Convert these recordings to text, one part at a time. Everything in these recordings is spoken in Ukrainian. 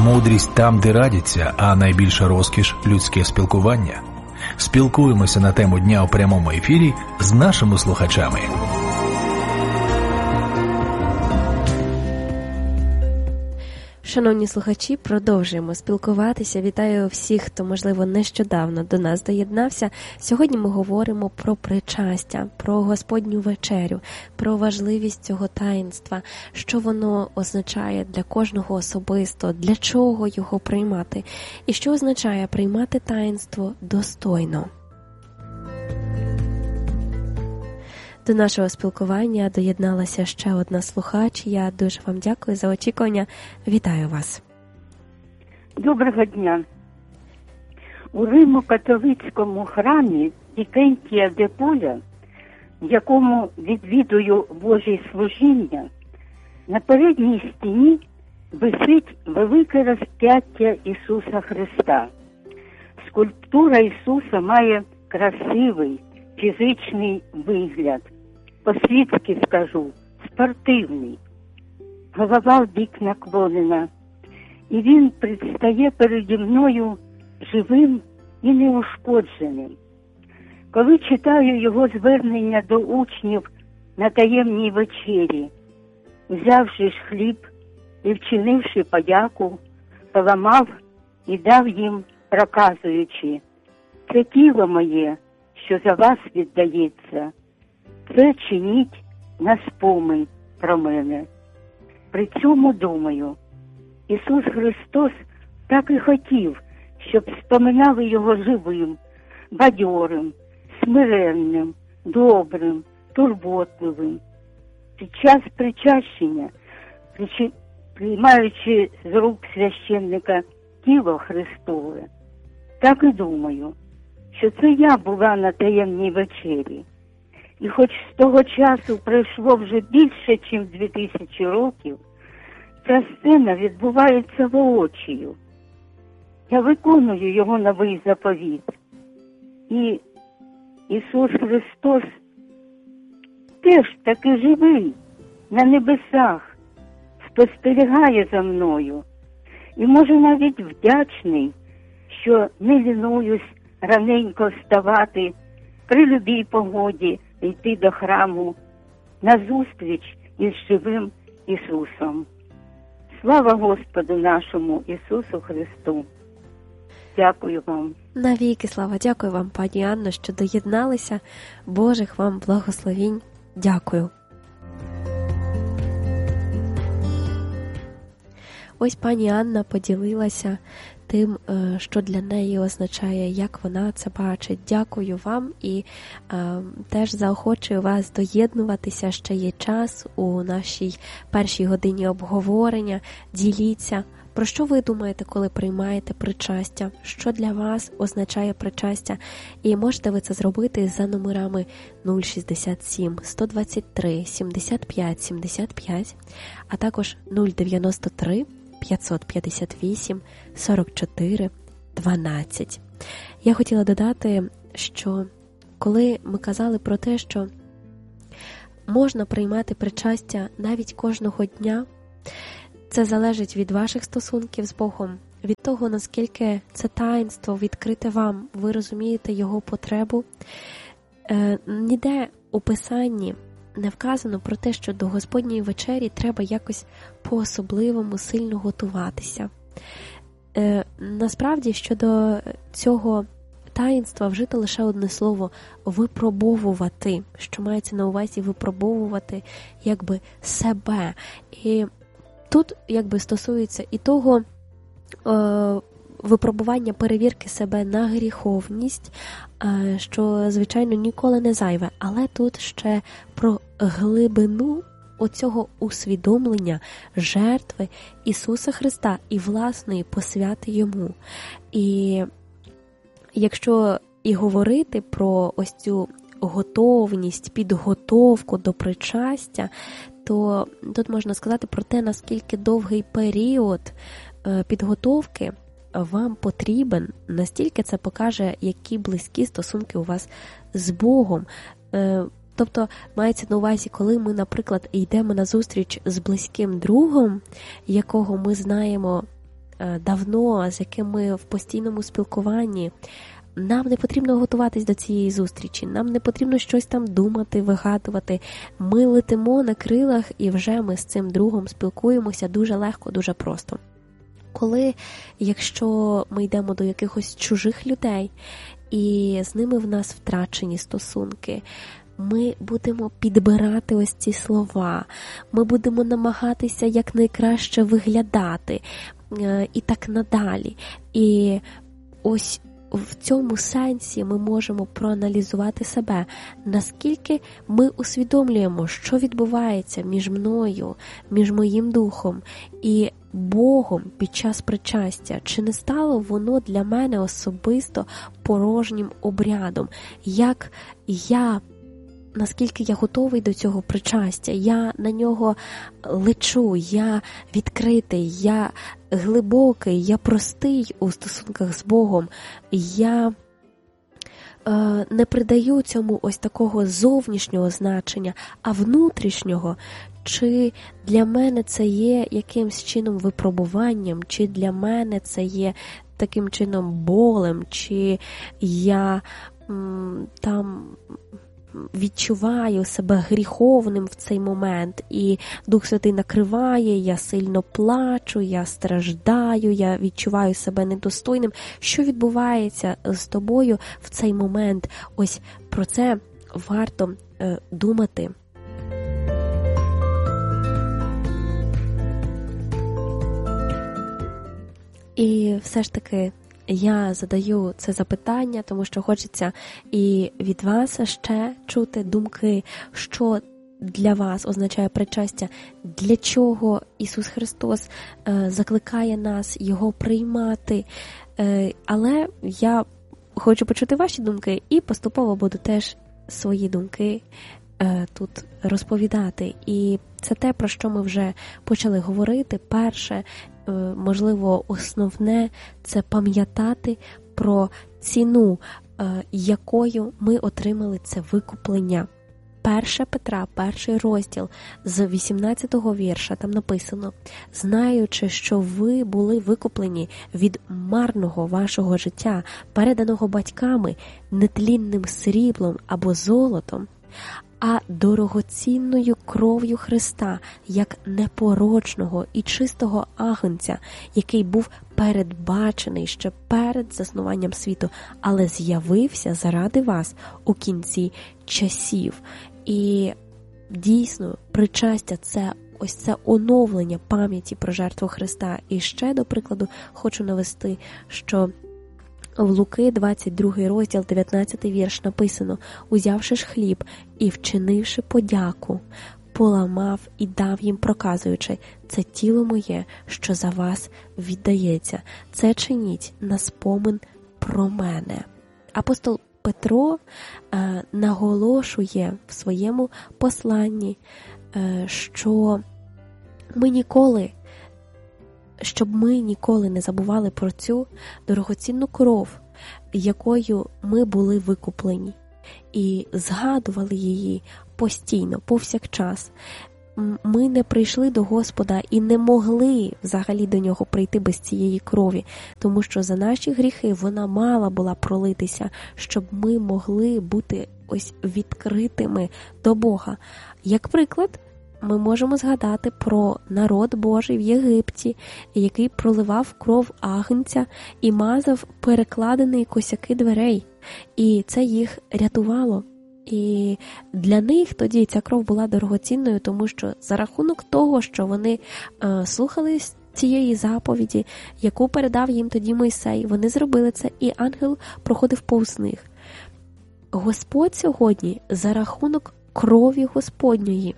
Мудрість там, де радяться, а найбільша розкіш – людське спілкування. Спілкуємося на тему дня у прямому ефірі з нашими слухачами. Шановні слухачі, продовжуємо спілкуватися. Вітаю всіх, хто, можливо, нещодавно до нас доєднався. Сьогодні ми говоримо про причастя, про Господню вечерю, про важливість цього таїнства, що воно означає для кожного особисто, для чого його приймати, і що означає приймати таїнство достойно. До нашого спілкування доєдналася ще одна слухач. Я дуже вам дякую за очікування. Вітаю вас. Доброго дня. У Римо-католицькому храмі Вікентія де Поля, в якому відвідую Божі служіння, на передній стіні висить велике розп'яття Ісуса Христа. Скульптура Ісуса має красивий фізичний вигляд. По-світськи скажу, спортивний. Голова вбік наклонена. І він предстає переді мною живим і неушкодженим. Коли читаю його звернення до учнів на таємній вечері, взявши ж хліб і вчинивши подяку, поламав і дав їм, проказуючи: «Це тіло моє, що за вас віддається. Це чиніть на спомин про мене». При цьому думаю, Ісус Христос так і хотів, щоб споминали Його живим, бадьорим, смиренним, добрим, турботливим. Під час причащення, приймаючи з рук священника тіло Христове, так і думаю, що це я була на таємній вечері. І хоч з того часу пройшло вже більше, ніж 2000 років, ця сцена відбувається воочию. Я виконую його новий заповіт. І Ісус Христос теж таки живий на небесах, спостерігає за мною. І може навіть вдячний, що не лінуюсь раненько вставати, при любій погоді йти до храму на зустріч із живим Ісусом. Слава Господу нашому Ісусу Христу! Дякую вам. Навіки слава. Дякую вам, пані Анно, що доєдналися. Божих вам благословінь. Дякую. Ось пані Анна поділилася тим, що для неї означає, як вона це бачить. Дякую вам і теж заохочую вас доєднуватися. Ще є час у нашій першій годині обговорення. Діліться, про що ви думаєте, коли приймаєте причастя, що для вас означає причастя. І можете ви це зробити за номерами 067 123 75 75, а також 093 558 44 12. Я хотіла додати, що коли ми казали про те, що можна приймати причастя навіть кожного дня, це залежить від ваших стосунків з Богом, від того, наскільки це таїнство відкрите вам, ви розумієте його потребу. Ніде у Писанні не вказано про те, що до Господньої вечері треба якось по-особливому сильно готуватися. Насправді, щодо цього таїнства вжито лише одне слово – випробовувати, що мається на увазі випробовувати якби себе. І тут якби стосується і того випробування перевірки себе на гріховність, що, звичайно, ніколи не зайве. Але тут ще про глибину оцього усвідомлення жертви Ісуса Христа і власної посвяти Йому. І якщо і говорити про ось цю готовність, підготовку до причастя, то тут можна сказати про те, наскільки довгий період підготовки вам потрібен, настільки це покаже, які близькі стосунки у вас з Богом. Тобто, мається на увазі, коли ми, наприклад, йдемо на зустріч з близьким другом, якого ми знаємо давно, з яким ми в постійному спілкуванні, нам не потрібно готуватись до цієї зустрічі, нам не потрібно щось там думати, вигадувати. Ми летимо на крилах і вже ми з цим другом спілкуємося дуже легко, дуже просто. Якщо ми йдемо до якихось чужих людей, і з ними в нас втрачені стосунки, ми будемо підбирати ось ці слова, ми будемо намагатися якнайкраще виглядати і так надалі. І ось в цьому сенсі ми можемо проаналізувати себе, наскільки ми усвідомлюємо, що відбувається між мною, між моїм духом і Богом під час причастя. Чи не стало воно для мене особисто порожнім обрядом? Наскільки я готовий до цього причастя, я на нього лечу, я відкритий, я глибокий, я простий у стосунках з Богом, я не придаю цьому ось такого зовнішнього значення, а внутрішнього. Чи для мене це є якимсь чином випробуванням, чи для мене це є таким чином болем, чи я там відчуваю себе гріховним в цей момент, і Дух Святий накриває, я сильно плачу, я страждаю, я відчуваю себе недостойним. Що відбувається з тобою в цей момент? Ось про це варто думати. І все ж таки я задаю це запитання, тому що хочеться і від вас ще чути думки, що для вас означає причастя, для чого Ісус Христос закликає нас його приймати. Але я хочу почути ваші думки і поступово буду теж свої думки тут розповідати. І це те, про що ми вже почали говорити. Перше, можливо, основне – це пам'ятати про ціну, якою ми отримали це викуплення. 1 Петра, 1 розділ, з 18-го вірша, там написано: «Знаючи, що ви були викуплені від марного вашого життя, переданого батьками нетлінним сріблом або золотом, а дорогоцінною кров'ю Христа, як непорочного і чистого агнця, який був передбачений ще перед заснуванням світу, але з'явився заради вас у кінці часів». І дійсно, причастя – це ось це оновлення пам'яті про жертву Христа. І ще, до прикладу, хочу навести, що в Луки, 22 розділ, 19 вірш написано: «Узявши ж хліб і вчинивши подяку, поламав і дав їм, проказуючи: це тіло моє, що за вас віддається. Це чиніть на спомин про мене». Апостол Петро наголошує в своєму посланні, що щоб ми ніколи не забували про цю дорогоцінну кров, якою ми були викуплені, і згадували її постійно, повсякчас. Ми не прийшли до Господа і не могли взагалі до Нього прийти без цієї крові, тому що за наші гріхи вона мала була пролитися, щоб ми могли бути ось відкритими до Бога. Як приклад, ми можемо згадати про народ Божий в Єгипті, який проливав кров агнця і мазав перекладені косяки дверей, і це їх рятувало. І для них тоді ця кров була дорогоцінною, тому що за рахунок того, що вони слухали цієї заповіді, яку передав їм тоді Мойсей, вони зробили це, і ангел проходив повз них. Господь сьогодні за рахунок крові Господньої,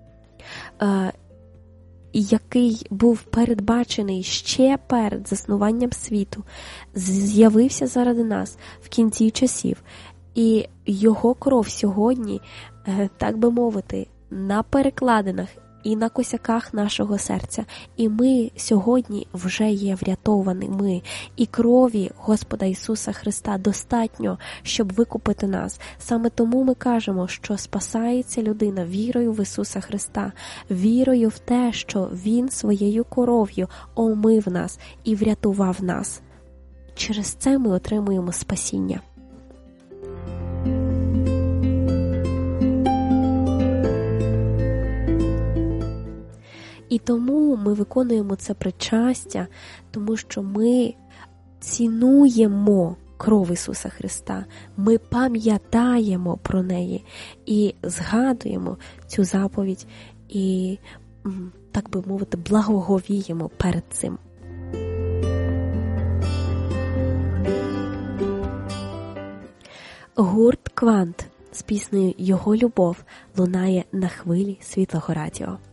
який був передбачений ще перед заснуванням світу, з'явився заради нас в кінці часів. І його кров сьогодні, так би мовити, на перекладинах і на косяках нашого серця. І ми сьогодні вже є врятованими. І крові Господа Ісуса Христа достатньо, щоб викупити нас. Саме тому ми кажемо, що спасається людина вірою в Ісуса Христа, вірою в те, що Він своєю кров'ю омив нас і врятував нас. Через це ми отримуємо спасіння. І тому ми виконуємо це причастя, тому що ми цінуємо кров Ісуса Христа, ми пам'ятаємо про неї і згадуємо цю заповідь і, так би мовити, благоговіємо перед цим. Гурт «Квант» з піснею «Його любов» лунає на хвилі Світлого Радіо.